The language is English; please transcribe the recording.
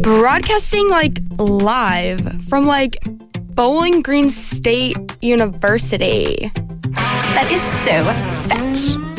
broadcasting like live from like Bowling Green State University. That is so fetch.